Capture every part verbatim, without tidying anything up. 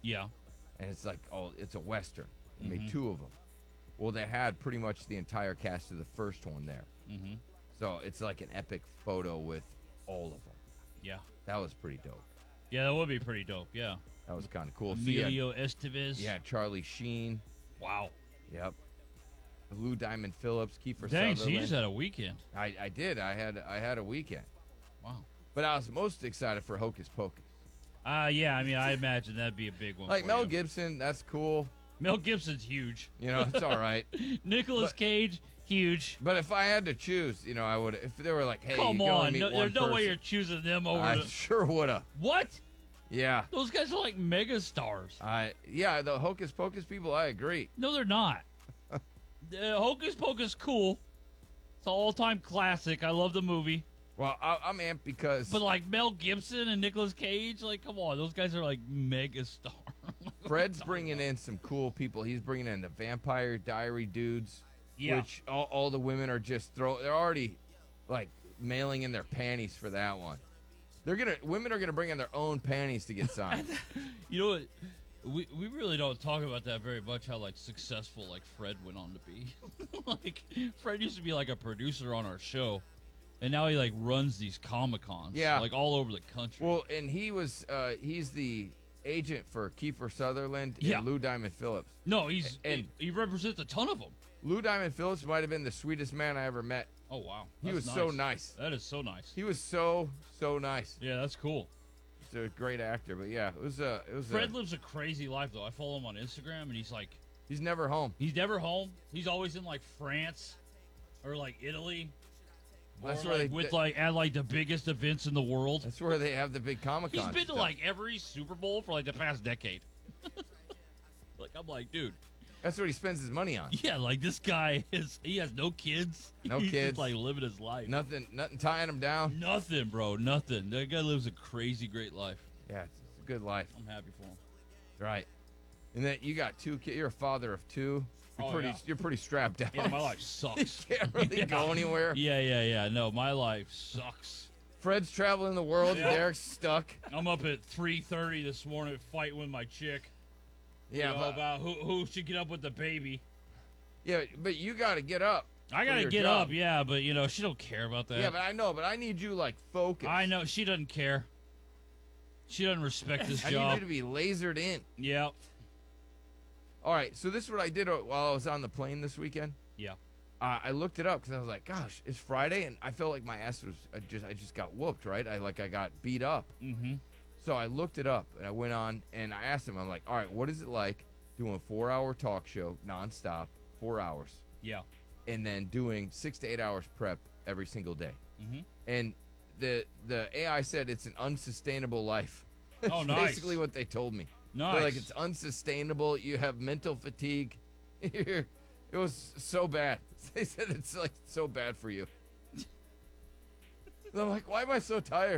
Yeah. and it's like, oh, it's a Western. They Mm-hmm. made two of them. Well, they had pretty much the entire cast of the first one there. Mm-hmm. So it's like an epic photo with all of them. Yeah. That was pretty dope. Yeah, that would be pretty dope. Yeah. That was kind of cool. So, yeah, Emilio Estevez. yeah, Charlie Sheen. Wow. Yep. Lou Diamond Phillips, Kiefer Dang, so Sutherland. you just had a weekend. I, I did. I had I had a weekend. Wow. But I was most excited for Hocus Pocus. Uh, yeah, I mean, I imagine that'd be a big one. Like for Mel you. Gibson, that's cool. Mel Gibson's huge. You know, it's all right. Nicolas But- Cage, huge. But if I had to choose, you know, I would. If they were like, "Hey, Come you go on. and meet No, one there's no way person," you're choosing them over I the... sure would have. What? Yeah. Those guys are like mega stars. I yeah, the Hocus Pocus people, I agree. No, they're not. uh, Hocus Pocus, cool. It's an all-time classic. I love the movie. Well, I, I'm amped because But like Mel Gibson and Nicolas Cage, like, come on. Those guys are like mega stars. Fred's bringing in some cool people. He's bringing in the Vampire Diary dudes, Yeah. which all, all the women are just throw. They're already like mailing in their panties for that one. They're gonna women are gonna bring in their own panties to get signed. You know what? We, we really don't talk about that very much, how like successful like Fred went on to be. Like Fred used to be like a producer on our show, and now he like runs these Comic Cons, Yeah. like all over the country. Well, and he was uh, he's the agent for Kiefer Sutherland Yeah. and Lou Diamond Phillips. no, he's and- he, he represents a ton of them. Lou Diamond Phillips might have been the sweetest man I ever met. Oh wow, He That's was so nice. That is so nice. He was so so nice. Yeah, that's cool. He's a great actor, but yeah, it was a it was Fred a, lives a crazy life though. I follow him on Instagram, and he's like, he's never home. he's never home. He's always in like France or like Italy. Or, That's where like, they- with they- like at like the biggest events in the world. That's where they have the big Comic Con. He's been to stuff. like every Super Bowl for like the past decade. Like I'm like, dude, That's what he spends his money on. yeah, like this guy is he has no kids. No He's kids. Just, like living his life. Nothing nothing tying him down. Nothing, bro. Nothing. That guy lives a crazy great life. Yeah, it's, it's a good life. I'm happy for him. Right. And then you got two kids. You're a father of two. You're Oh, pretty yeah. you're pretty strapped down. Yeah, my life sucks. You can't really Yeah. go anywhere. Yeah, yeah, yeah. No, my life sucks. Fred's traveling the world. Yeah. And Derek's stuck. I'm up at three thirty this morning fighting with my chick. Yeah, you know, but, about who who should get up with the baby. yeah, but you got to get up. I for gotta your get job. up, yeah, but you know she don't care about that. Yeah, but I know, but I need you like focused. I know she doesn't care. She doesn't respect this I need job. you to be lasered in. Yeah, All right, so this is what I did uh, while I was on the plane this weekend. yeah. Uh, I looked it up because I was like, "Gosh, it's Friday," and I felt like my ass was I just I just got whooped, right? I like I got beat up. Mm-hmm. So I looked it up and I went on and I asked him, I'm like, "All right, what is it like doing a four-hour talk show nonstop, four hours, Yeah. and then doing six to eight hours prep every single day?" Mm-hmm. And the the A I said it's an unsustainable life. That's Oh, nice. basically what they told me. Nice. They're like, it's unsustainable. You have mental fatigue. You're- it was so bad. They said it's like so bad for you. And I'm like, why am I so tired?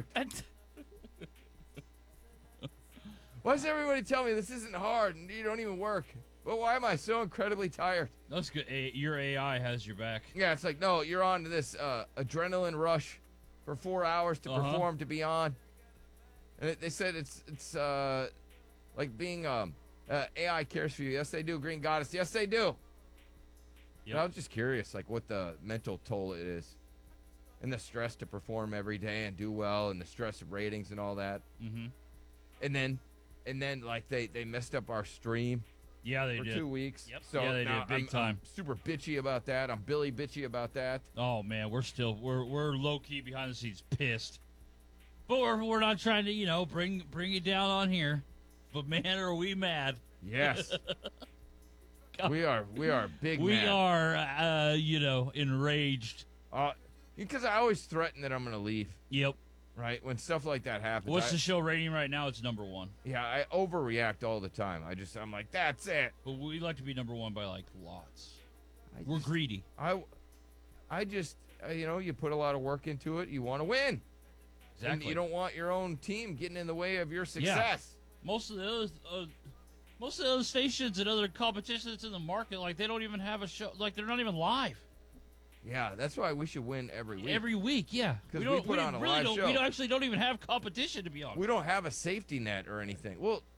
Why does everybody tell me this isn't hard and you don't even work? Well, why am I so incredibly tired? That's good. A- your A I has your back. Yeah, it's like, no, you're on this uh, adrenaline rush for four hours to Uh-huh. perform, to be on. And it, they said it's it's uh, like being um, uh, A I cares for you. Yes, they do. Green Goddess. Yes, they do. Yep. And I was just curious, like, what the mental toll it is. And the stress to perform every day and do well, and the stress of ratings and all that. Mm-hmm. And then, and then, like, they, they messed up our stream Yeah, they for did. two weeks. Yep. So Yeah, they now did, big I'm, time. I'm super bitchy about that. I'm Billy bitchy about that. Oh man, we're still we're we're low key behind the scenes pissed, but we're we're not trying to you know bring bring it down on here. But man, are we mad? Yes. we are we are big We mad. are uh, you know enraged. Uh, because I always threaten that I'm going to leave, Yep. right? When stuff like that happens. What's I, the show rating right now? It's number one. yeah, I overreact all the time. I just, I'm like, that's it. But we like to be number one by like lots. I We're just, greedy. I, I just, uh, you know, you put a lot of work into it. You want to win. And Exactly. you don't want your own team getting in the way of your success. Most of the other, uh, most of the other stations and other competitions in the market, like they don't even have a show. Like they're not even live Yeah, that's why we should win every week. every week. Yeah, 'Cause we don't- put on a really live don't, show. We don't actually don't even have competition to be honest. We don't have a safety net or anything. Well,